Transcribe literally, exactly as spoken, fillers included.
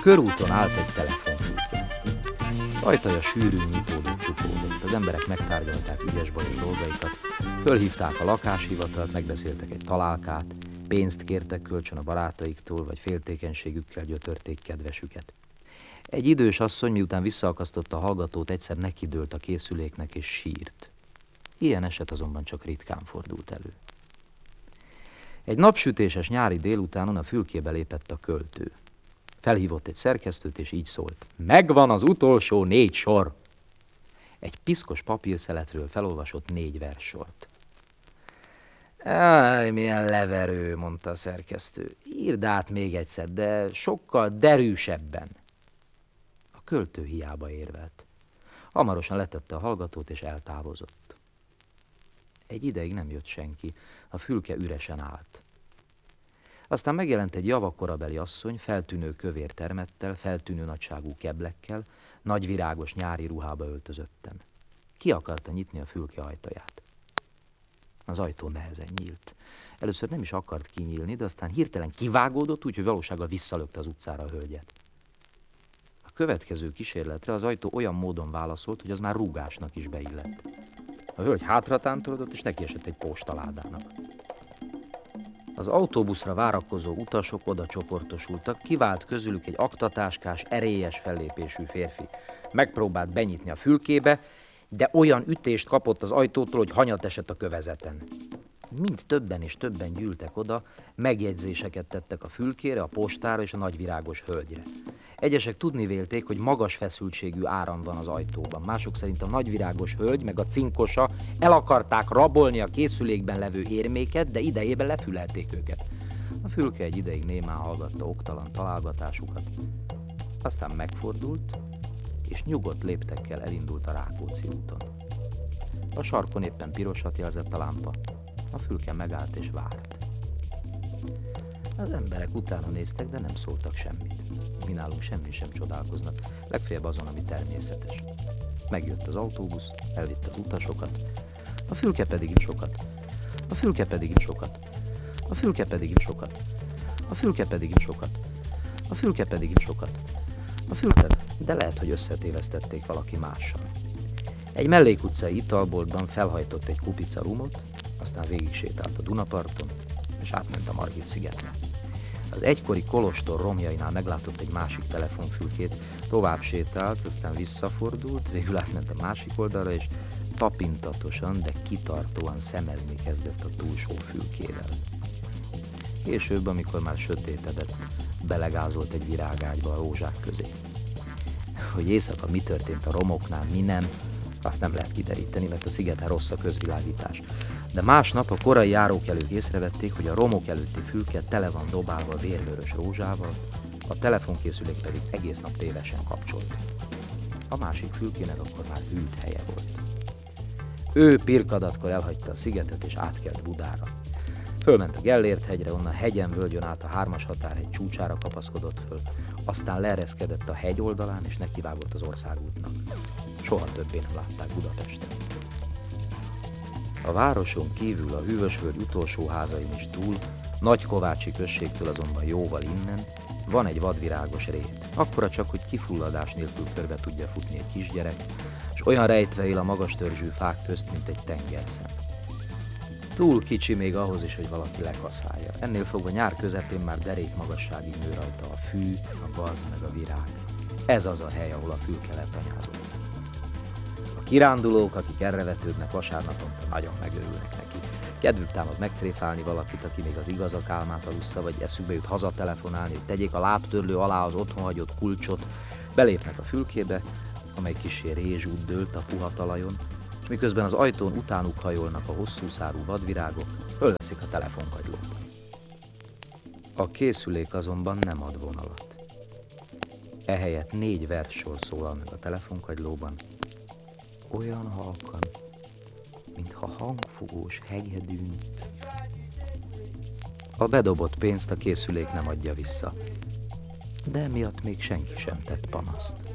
körúton állt egy telefonfülke. Ajtaja sűrűn nyitódott, csukódott. Az emberek megtárgyalták ügyes-bajos dolgaikat, fölhívták a lakáshivatalt, megbeszéltek egy találkát, pénzt kértek kölcsön a barátaiktól, vagy féltékenységükkel gyötörték kedvesüket. Egy idős asszony, miután visszaakasztotta a hallgatót, egyszer nekidőlt a készüléknek és sírt. Ilyen eset azonban csak ritkán fordult elő. Egy napsütéses nyári délutánon a fülkébe lépett a költő. Felhívott egy szerkesztőt, és így szólt. Megvan az utolsó négy sor! Egy piszkos papírszeletről felolvasott négy verssort. Áj, milyen leverő, mondta a szerkesztő. Írd át még egyszer, de sokkal derűsebben. A költő hiába érvelt. Hamarosan letette a hallgatót, és eltávozott. Egy ideig nem jött senki, a fülke üresen állt. Aztán megjelent egy javakorabeli asszony, feltűnő kövér termettel, feltűnő nagyságú keblekkel, nagyvirágos nyári ruhába öltözötten. Ki akarta nyitni a fülke ajtaját. Az ajtó nehezen nyílt. Először nem is akart kinyílni, de aztán hirtelen kivágódott, úgyhogy valósággal visszalökte az utcára a hölgyet. A következő kísérletre az ajtó olyan módon válaszolt, hogy az már rúgásnak is beillett. A hölgy hátratántorodott, és nekiesett egy postaládának. Az autóbuszra várakozó utasok oda csoportosultak, kivált közülük egy aktatáskás, erélyes fellépésű férfi. Megpróbált benyitni a fülkébe, de olyan ütést kapott az ajtótól, hogy hanyat esett a kövezeten. Mind többen és többen gyűltek oda, megjegyzéseket tettek a fülkére, a postára és a nagyvirágos hölgyre. Egyesek tudni vélték, hogy magas feszültségű áram van az ajtóban. Mások szerint a nagyvirágos hölgy meg a cinkosa el akarták rabolni a készülékben levő érméket, de idejében lefülelték őket. A fülke egy ideig némán hallgatta oktalan találgatásukat. Aztán megfordult, és nyugodt léptekkel elindult a Rákóczi úton. A sarkon éppen pirosat jelzett a lámpa. A fülke megállt és várt. Az emberek utána néztek, de nem szóltak semmit. Mi nálunk semmi sem csodálkoznak, legfeljebb azon, ami természetes. Megjött az autóbusz, elvitte az utasokat, a fülke pedig sokat, a fülke pedig sokat, a fülke pedig sokat, a fülke pedig sokat, a fülke pedig sokat, a fülke, de lehet, hogy összetévesztették valaki mással. Egy mellékutcai italboltban felhajtott egy kupica rumot, aztán végig sétált a Dunaparton, és átment a Margit-szigetre. Az egykori kolostor romjainál meglátott egy másik telefonfülkét, tovább sétált, aztán visszafordult, végül átment a másik oldalra, és tapintatosan, de kitartóan szemezni kezdett a túlsó fülkével. Később, amikor már sötétedett, belegázolt egy virágágyba a rózsák közé. Hogy éjszaka mi történt a romoknál, mi nem, azt nem lehet kideríteni, mert a szigeten rossz a közvilágítás. De másnap a korai járókelők észrevették, hogy a romok előtti fülke tele van dobálva vérvörös rózsával, a telefonkészülék pedig egész nap tévesen kapcsolt. A másik fülkének akkor már hűlt helye volt. Ő pirkadatkor elhagyta a szigetet és átkelt Budára. Fölment a Gellért hegyre, onnan hegyen völgyön át a hármas határhegy csúcsára kapaszkodott föl, aztán leereszkedett a hegy oldalán és nekivágott az országútnak. Soha többé nem látták Budapesten. A városon kívül a Hűvösvölgy utolsó házain is túl, Nagykovácsi községtől azonban jóval innen, van egy vadvirágos rét. Akkora csak, hogy kifulladás nélkül körbe tudja futni egy kisgyerek, és olyan rejtve él a magas törzsű fák közt, mint egy tengerszem. Túl kicsi még ahhoz is, hogy valaki lekaszálja. Ennél fogva nyár közepén már derék magasságig nő rajta a fű, a gaz meg a virág. Ez az a hely, ahol a fülke letanyázott. A kirándulók, akik erre vetődnek vasárnaponta, nagyon megörülnek neki. Kedvük támad megtréfálni valakit, aki még az igazak álmát alussza, vagy eszükbe jut hazatelefonálni, hogy tegyék a lábtörlő alá az otthon hagyott kulcsot. Belépnek a fülkébe, amely kissé rézsút dőlt a puha talajon, és miközben az ajtón utánuk hajolnak a hosszú szárú vadvirágok, fölveszik a telefonkagylót. A készülék azonban nem ad vonalat. Ehelyett négy verssor szólal meg a telefonkagylóban, olyan halkan, mintha hangfogós hegedűn. A bedobott pénzt a készülék nem adja vissza, de emiatt még senki sem tett panaszt.